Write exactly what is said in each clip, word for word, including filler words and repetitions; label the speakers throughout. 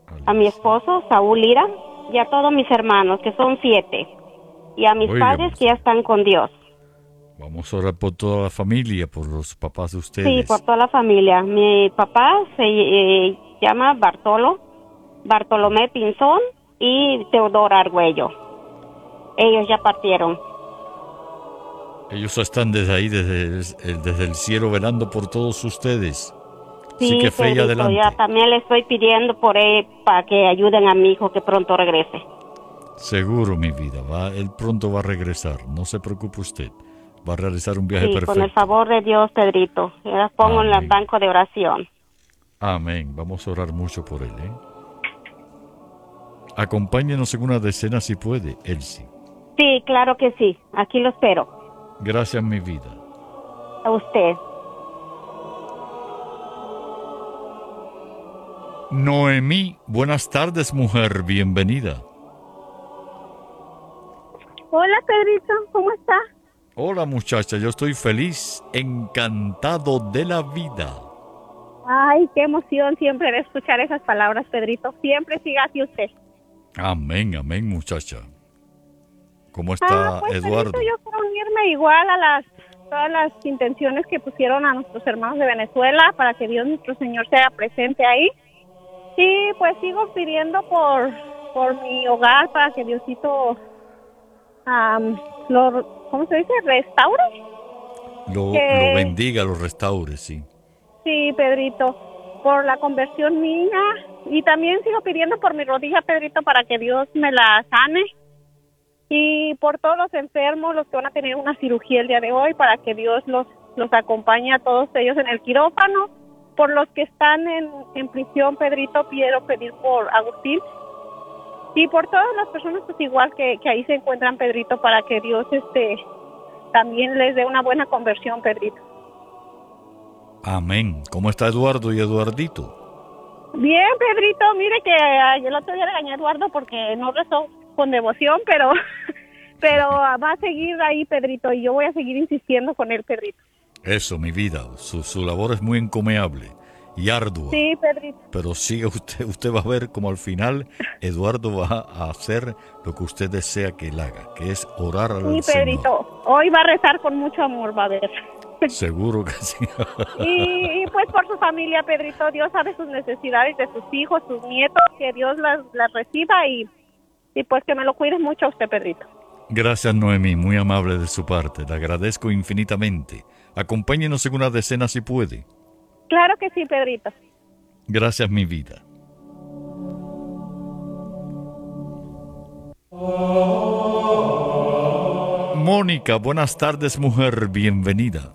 Speaker 1: a mi
Speaker 2: Alicia.
Speaker 1: esposo, Saúl Lira, y a todos mis hermanos, que son siete, y a mis
Speaker 2: Oiga,
Speaker 1: padres que ya están con Dios.
Speaker 2: vamos a orar por toda la familia, por los papás de
Speaker 1: Sí, por
Speaker 2: ustedes.
Speaker 1: toda la familia. Mi papá se eh, llama Bartolo, Bartolomé Pinzón y Teodora Argüello. Ellos ya partieron.
Speaker 2: Ellos están desde ahí, desde el, desde el cielo, velando por todos ustedes. Así que
Speaker 1: Sí,
Speaker 2: fe y
Speaker 1: Pedrito, ya
Speaker 2: adelante.
Speaker 1: también le estoy pidiendo por él para que ayuden a mi hijo que pronto regrese.
Speaker 2: Seguro, mi vida, va, él pronto va a regresar. No se preocupe usted. Va a realizar un viaje
Speaker 1: Sí, con el
Speaker 2: perfecto.
Speaker 1: favor de Dios, Pedrito. Yo las pongo en el
Speaker 2: Amén.
Speaker 1: banco de oración.
Speaker 2: Amén. Vamos a orar mucho por él, ¿eh? Acompáñenos en una decena si puede, Elsie.
Speaker 1: Sí, claro que sí. Aquí lo espero.
Speaker 2: Gracias, mi vida.
Speaker 1: A usted.
Speaker 2: Noemí, buenas tardes, mujer. Bienvenida.
Speaker 3: Hola Pedrito, ¿cómo estás?
Speaker 2: Hola, muchacha. Yo estoy feliz, encantado de la vida.
Speaker 3: Ay, qué emoción siempre de escuchar esas palabras, Pedrito. Siempre siga así usted.
Speaker 2: Amén, amén, muchacha. ¿Cómo
Speaker 3: Ah,
Speaker 2: está
Speaker 3: pues
Speaker 2: Eduardo?
Speaker 3: Pedrito, yo quiero unirme igual a las todas las intenciones que pusieron a nuestros hermanos de Venezuela para que Dios nuestro Señor sea presente ahí. Y pues sigo pidiendo por por mi hogar para que Diosito um, lo, ¿cómo se dice? Restaure.
Speaker 2: Lo, lo
Speaker 3: Que
Speaker 2: bendiga, lo restaure, sí.
Speaker 3: sí, Pedrito, por la conversión mía y también sigo pidiendo por mi rodilla, Pedrito, para que Dios me la sane y por todos los enfermos, los que van a tener una cirugía el día de hoy, para que Dios los, los acompañe a todos ellos en el quirófano, por los que están en, en prisión, Pedrito, quiero pedir por Agustín y por todas las personas pues igual que, que ahí se encuentran, Pedrito, para que Dios este también les dé una buena conversión, Pedrito.
Speaker 2: Amén. ¿Cómo está Eduardo y Eduardito?
Speaker 3: Bien, Pedrito, mire que ayer el otro día le regañé a Eduardo porque no rezó con devoción, pero pero va a seguir ahí, Pedrito, y yo voy a seguir insistiendo con él, Pedrito.
Speaker 2: Eso, mi vida. Su, su labor es muy encomiable y ardua.
Speaker 3: Sí, Pedrito.
Speaker 2: Pero siga usted, usted va a ver como al final Eduardo va a hacer lo que usted desea que él haga, que es orar al
Speaker 3: Sí,
Speaker 2: Señor.
Speaker 3: Pedrito, hoy va a rezar con mucho amor, va a ver.
Speaker 2: Seguro que sí.
Speaker 3: y, y pues por su familia, Pedrito, Dios sabe sus necesidades de sus hijos, sus nietos, que Dios las, las reciba y, y pues que me lo cuide mucho a usted, Pedrito.
Speaker 2: Gracias, Noemí, muy amable de su parte. Le agradezco infinitamente. Acompáñenos en una decena si puede.
Speaker 3: Claro que sí, Pedrito.
Speaker 2: Gracias, mi vida. Mónica, buenas tardes, mujer. Bienvenida.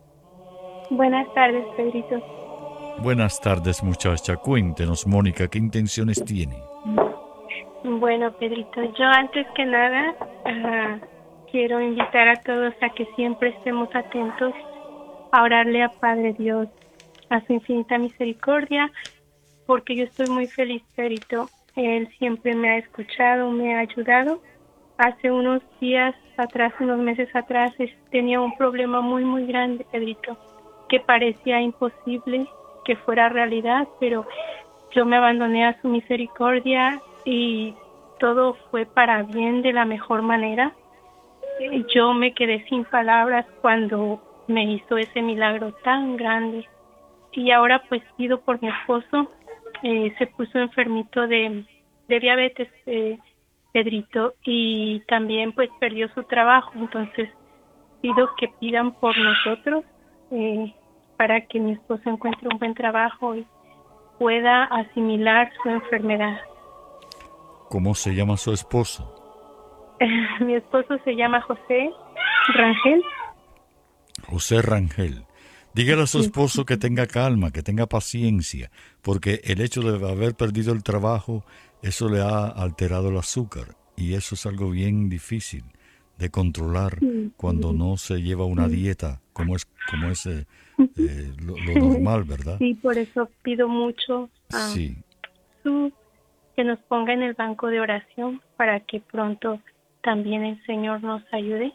Speaker 4: Buenas tardes, Pedrito.
Speaker 2: Buenas tardes, muchacha. Cuéntenos, Mónica, ¿qué intenciones tiene?
Speaker 4: Bueno, Pedrito, yo antes que nada uh, quiero invitar a todos a que siempre estemos atentos a orarle a Padre Dios, a su infinita misericordia, porque yo estoy muy feliz, Pedrito. Él siempre me ha escuchado, me ha ayudado. Hace unos días atrás, unos meses atrás, tenía un problema muy, muy grande, Pedrito, que parecía imposible que fuera realidad, pero yo me abandoné a su misericordia y todo fue para bien de la mejor manera. Yo me quedé sin palabras cuando me hizo ese milagro tan grande. Y ahora pues pido por mi esposo, eh, se puso enfermito de, de diabetes, eh, Pedrito, y también pues perdió su trabajo, entonces pido que pidan por nosotros eh, para que mi esposo encuentre un buen trabajo y pueda asimilar su enfermedad.
Speaker 2: ¿Cómo se llama su esposo?
Speaker 4: Mi esposo se llama José Rangel.
Speaker 2: José Rangel. Dígale a su esposo que tenga calma, que tenga paciencia, porque el hecho de haber perdido el trabajo, eso le ha alterado el azúcar y eso es algo bien difícil de controlar cuando no se lleva una dieta como es como es eh, eh, lo, lo normal, ¿verdad?
Speaker 4: Sí, por eso pido mucho a
Speaker 2: Sí.
Speaker 4: Jesús que nos ponga en el banco de oración para que pronto también el Señor nos ayude.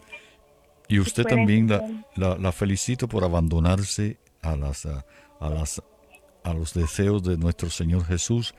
Speaker 2: Y usted también la, la, la felicito por abandonarse a las a, a las a los deseos de nuestro Señor Jesús